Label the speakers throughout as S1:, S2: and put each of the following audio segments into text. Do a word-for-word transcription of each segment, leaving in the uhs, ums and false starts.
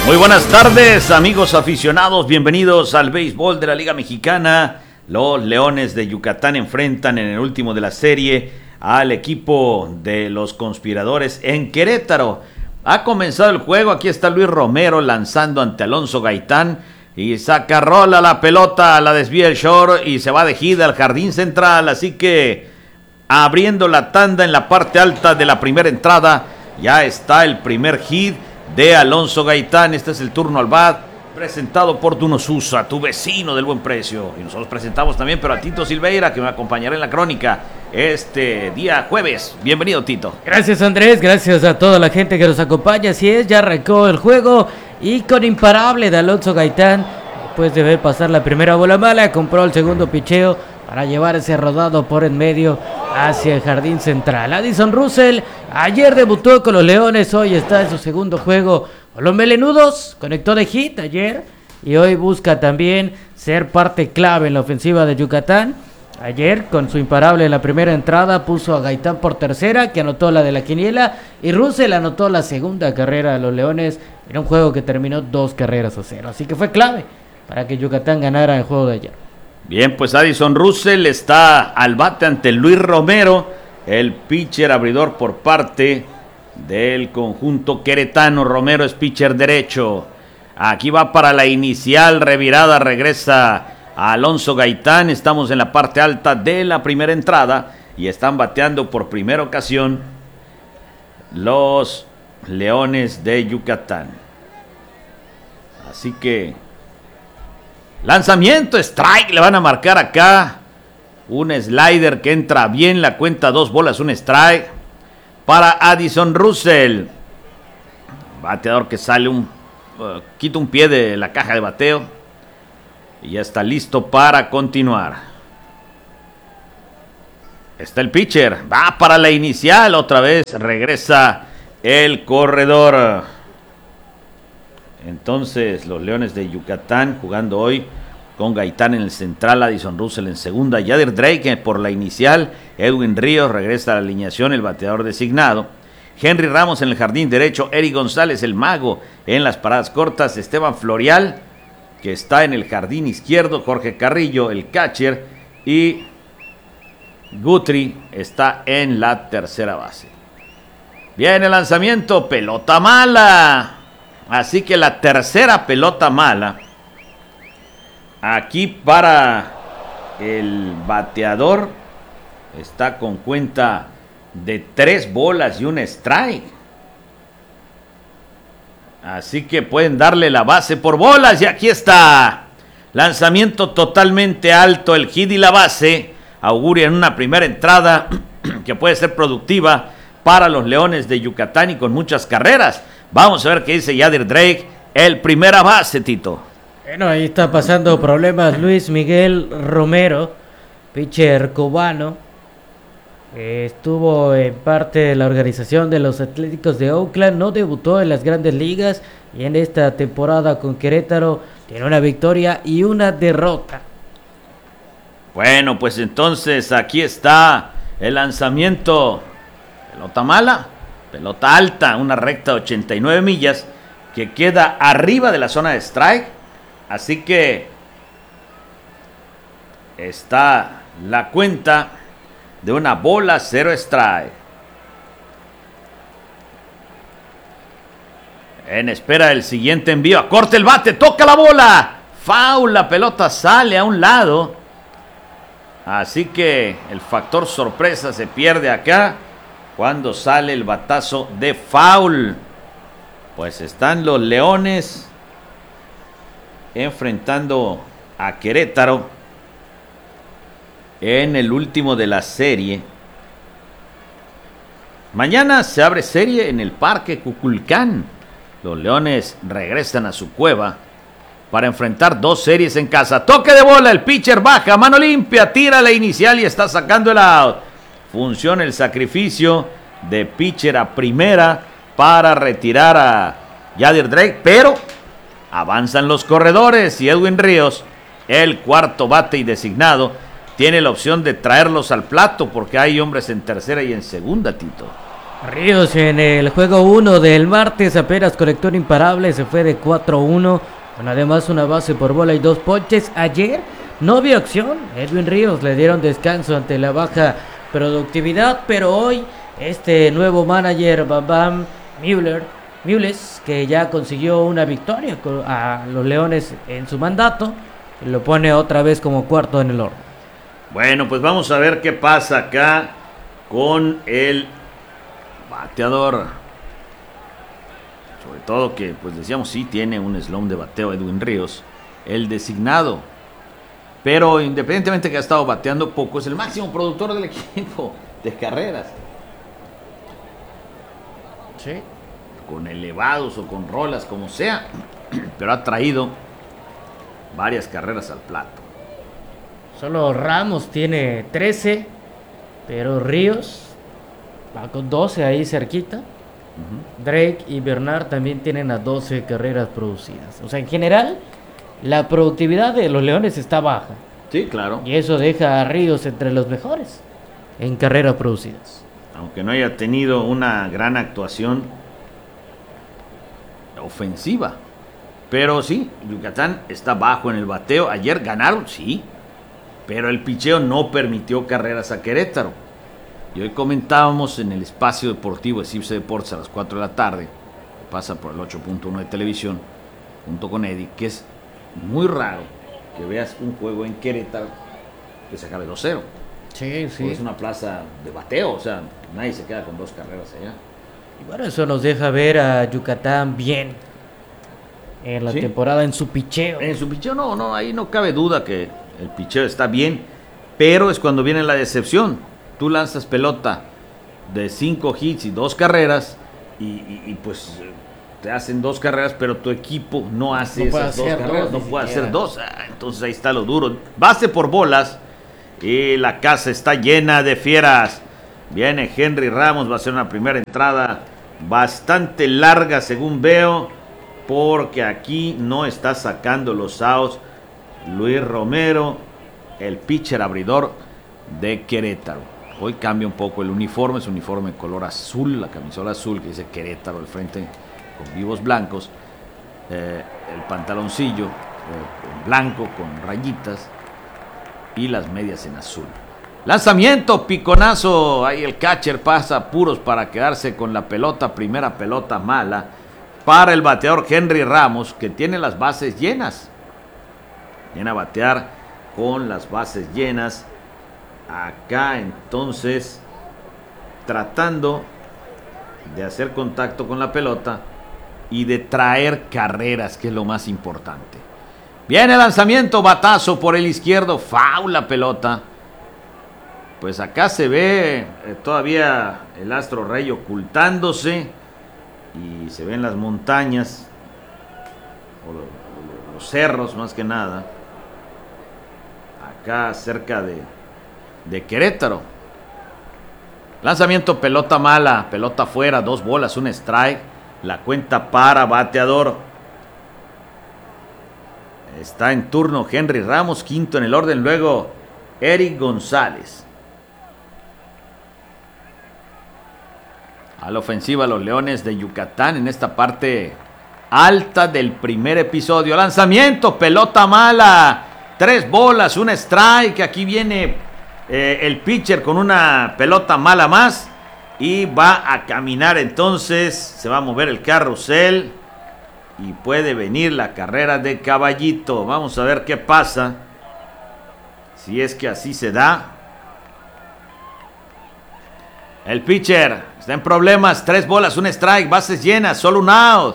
S1: Muy buenas tardes, amigos aficionados, bienvenidos al béisbol de la Liga Mexicana. Los Leones de Yucatán enfrentan en el último de la serie al equipo de los Conspiradores en Querétaro. Ha comenzado el juego, aquí está Luis Romero lanzando ante Alonso Gaitán y saca rola la pelota, la desvía el short y se va de gira al jardín central, así que abriendo la tanda en la parte alta de la primera entrada, ya está el primer hit de Alonso Gaitán. Este es el turno al bat, presentado por Duno Susa, tu vecino del buen precio. Y nosotros presentamos también, pero a Tito Silveira, que me acompañará en la crónica este día jueves. Bienvenido, Tito.
S2: Gracias, Andrés, gracias a toda la gente que nos acompaña. Así es, ya arrancó el juego y con imparable de Alonso Gaitán, después de ver pasar la primera bola mala, compró el segundo picheo para llevar ese rodado por en medio hacia el jardín central. Addison Russell ayer debutó con los Leones, hoy está en su segundo juego con los Melenudos, conectó de hit ayer y hoy busca también ser parte clave en la ofensiva de Yucatán. Ayer con su imparable en la primera entrada puso a Gaitán por tercera, que anotó la de la quiniela, y Russell anotó la segunda carrera de los Leones en un juego que terminó dos carreras a cero, así que fue clave para que Yucatán ganara el juego de ayer.
S1: Bien, pues Addison Russell está al bate ante Luis Romero, el pitcher abridor por parte del conjunto queretano. Romero es pitcher derecho. Aquí va para la inicial, revirada, regresa a Alonso Gaitán. Estamos en la parte alta de la primera entrada y están bateando por primera ocasión los Leones de Yucatán. Así que lanzamiento, strike, le van a marcar acá. Un slider que entra bien, la cuenta dos bolas, un strike para Addison Russell. Bateador que sale un, uh, quita un pie de la caja de bateo y ya está listo para continuar. Está el pitcher, va para la inicial, otra vez regresa el corredor. Entonces los Leones de Yucatán jugando hoy con Gaitán en el central, Addison Russell en segunda, Yadir Drake por la inicial, Edwin Ríos regresa a la alineación, el bateador designado, Henry Ramos en el jardín derecho, Eric González el mago en las paradas cortas, Esteban Florial que está en el jardín izquierdo, Jorge Carrillo el catcher y Guthrie está en la tercera base. Viene el lanzamiento, pelota mala. Así que la tercera pelota mala aquí para el bateador está con cuenta de tres bolas y un strike. Así que pueden darle la base por bolas y aquí está. Lanzamiento totalmente alto, el hit y la base auguria en una primera entrada que puede ser productiva para los Leones de Yucatán y con muchas carreras. Vamos a ver qué dice Yadir Drake, el primera base, Tito.
S2: Bueno, ahí está pasando problemas Luis Miguel Romero, pitcher cubano. Eh, estuvo en parte de la organización de los Atléticos de Oakland, no debutó en las grandes ligas y en esta temporada con Querétaro tiene una victoria y una derrota.
S1: Bueno, pues entonces aquí está el lanzamiento. Pelota mala. Pelota alta, una recta de ochenta y nueve millas que queda arriba de la zona de strike. Así que está la cuenta de una bola, cero strike. En espera del siguiente envío. A corte el bate, toca la bola. Foul, la pelota sale a un lado. Así que el factor sorpresa se pierde acá cuando sale el batazo de foul. Pues están los Leones enfrentando a Querétaro en el último de la serie. Mañana se abre serie en el Parque Cuculcán. Los Leones regresan a su cueva para enfrentar dos series en casa. Toque de bola, el pitcher baja, mano limpia, tira la inicial y está sacando el out. Funciona el sacrificio de pitcher a primera para retirar a Yadir Drake, pero avanzan los corredores y Edwin Ríos, el cuarto bate y designado, tiene la opción de traerlos al plato porque hay hombres en tercera y en segunda, Tito.
S2: Ríos en el juego uno del martes apenas conectó un imparable, se fue de cuatro uno, con además una base por bola y dos ponches. Ayer no vio acción, Edwin Ríos le dieron descanso ante la baja productividad, pero hoy este nuevo manager Bam Bam Müller, Müller, que ya consiguió una victoria a los Leones en su mandato, lo pone otra vez como cuarto en el orden.
S1: Bueno, pues vamos a ver qué pasa acá con el bateador. Sobre todo que, pues decíamos, sí tiene un slump de bateo Edwin Ríos, el designado. Pero independientemente que ha estado bateando poco, es el máximo productor del equipo de carreras.
S2: Sí.
S1: Con elevados o con rolas, como sea. Pero ha traído varias carreras al plato.
S2: Solo Ramos tiene trece, pero Ríos va con doce ahí cerquita. Uh-huh. Drake y Bernard también tienen a doce carreras producidas. O sea, en general, la productividad de los Leones está baja.
S1: Sí, claro.
S2: Y eso deja a Ríos entre los mejores en carreras producidas.
S1: Aunque no haya tenido una gran actuación ofensiva. Pero sí, Yucatán está bajo en el bateo. Ayer ganaron, sí. Pero el picheo no permitió carreras a Querétaro. Y hoy comentábamos en el espacio deportivo de Cipse Deportes a las cuatro de la tarde, que pasa por el ocho punto uno de televisión, junto con Eddie, que es muy raro que veas un juego en Querétaro que se acabe dos cero.
S2: Sí, sí.
S1: Porque es una plaza de bateo, o sea, nadie se queda con dos carreras allá.
S2: Y bueno, eso nos deja ver a Yucatán bien en la ¿Sí? temporada en su picheo.
S1: En su picheo no, no, ahí no cabe duda que el picheo está bien, pero es cuando viene la decepción. Tú lanzas pelota de cinco hits y dos carreras y, y, y pues te hacen dos carreras, pero tu equipo no hace no esas dos carreras, dos, no puede hacer dos. Ah, entonces ahí está lo duro. Base por bolas y la casa está llena de fieras. Viene Henry Ramos, va a ser una primera entrada bastante larga según veo, porque aquí no está sacando los outs Luis Romero, el pitcher abridor de Querétaro. Hoy cambia un poco el uniforme, es un uniforme color azul, la camisola azul que dice Querétaro al frente con vivos blancos, eh, el pantaloncillo eh, blanco con rayitas y las medias en azul. Lanzamiento, piconazo, ahí el catcher pasa apuros para quedarse con la pelota, primera pelota mala para el bateador Henry Ramos, que tiene las bases llenas. Viene a batear con las bases llenas. Acá entonces tratando de hacer contacto con la pelota y de traer carreras, que es lo más importante. Viene el lanzamiento, batazo por el izquierdo, foul la pelota. Pues acá se ve eh, todavía el Astro Rey ocultándose y se ven las montañas o los, los cerros más que nada. Acá cerca de de Querétaro. Lanzamiento, pelota mala, pelota fuera, dos bolas, un strike. La cuenta para bateador. Está en turno Henry Ramos, quinto en el orden, luego Eric González. A la ofensiva los Leones de Yucatán en esta parte alta del primer episodio. Lanzamiento, pelota mala, tres bolas, un strike. Aquí viene Eh, el pitcher con una pelota mala más y va a caminar, entonces se va a mover el carrusel y puede venir la carrera de Caballito. Vamos a ver qué pasa, si es que así se da. El pitcher está en problemas, tres bolas, un strike, bases llenas, solo un out.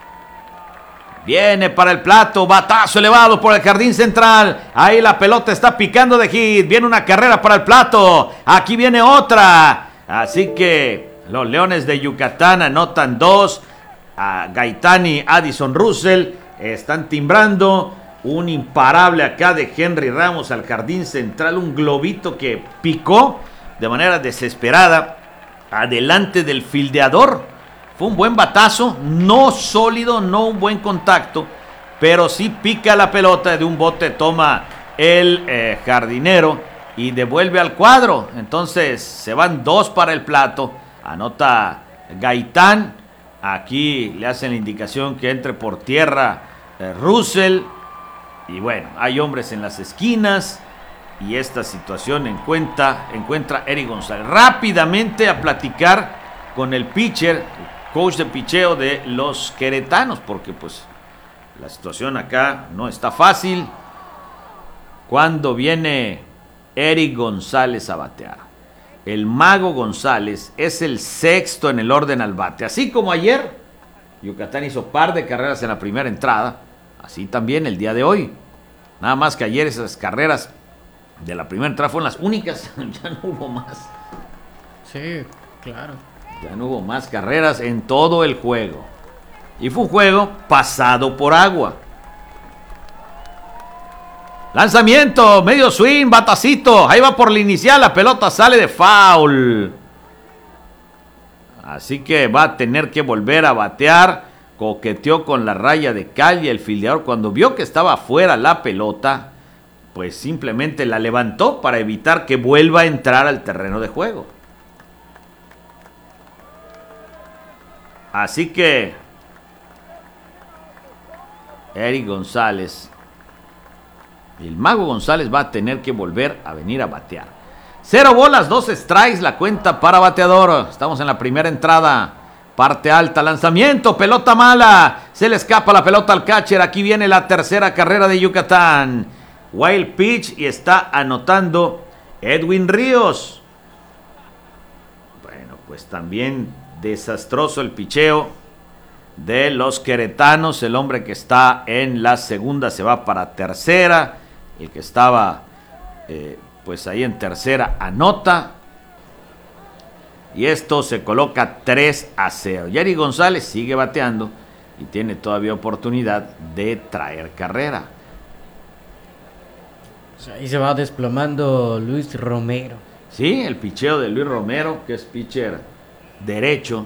S1: Viene para el plato, batazo elevado por el jardín central. Ahí la pelota está picando de hit. Viene una carrera para el plato. Aquí viene otra. Así que los Leones de Yucatán anotan dos. A Gaitán y Addison Russell están timbrando. Un imparable acá de Henry Ramos al jardín central. Un globito que picó de manera desesperada adelante del fildeador. Fue un buen batazo, no sólido, no un buen contacto, pero sí pica la pelota de un bote, toma el eh, jardinero y devuelve al cuadro. Entonces se van dos para el plato. Anota Gaitán. Aquí le hacen la indicación que entre por tierra eh, Russell. Y bueno, hay hombres en las esquinas. Y esta situación encuentra, encuentra Eric González. Rápidamente a platicar con el pitcher, coach de picheo de los queretanos. Porque pues la situación acá no está fácil. Cuando viene Eric González a batear. El Mago González es el sexto en el orden al bate. Así como ayer, Yucatán hizo par de carreras en la primera entrada. Así también el día de hoy. Nada más que ayer esas carreras de la primera entrada fueron las únicas. Ya no hubo más.
S2: Sí, claro.
S1: Ya no hubo más carreras en todo el juego. Y fue un juego pasado por agua. Lanzamiento, medio swing, batacito. Ahí va por la inicial, la pelota sale de foul. Así que va a tener que volver a batear. Coqueteó con la raya de cal y el fildeador cuando vio que estaba fuera la pelota, pues simplemente la levantó para evitar que vuelva a entrar al terreno de juego. Así que Eric González, el Mago González, va a tener que volver a venir a batear. Cero bolas, dos strikes, la cuenta para bateador. Estamos en la primera entrada. Parte alta, lanzamiento, pelota mala. Se le escapa la pelota al catcher. Aquí viene la tercera carrera de Yucatán. Wild pitch y está anotando Edwin Ríos. Bueno, pues también desastroso el picheo de los queretanos. El hombre que está en la segunda se va para tercera. El que estaba eh, pues ahí en tercera anota. Y esto se coloca tres a cero. Yari González sigue bateando y tiene todavía oportunidad de traer carrera.
S2: Ahí se va desplomando Luis Romero.
S1: Sí, el picheo de Luis Romero, que es pitcher derecho.